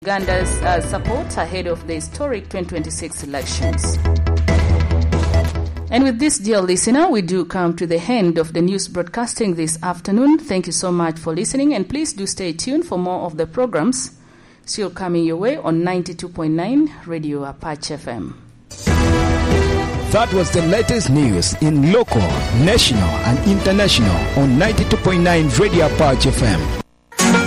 Uganda's support ahead of the historic 2026 elections. And with this, dear listener, we do come to the end of the news broadcasting this afternoon. Thank you so much for listening, and please do stay tuned for more of the programs still coming your way on 92.9 Radio Apache FM. That was the latest news in local, national, and international on 92.9 Radio Apache FM.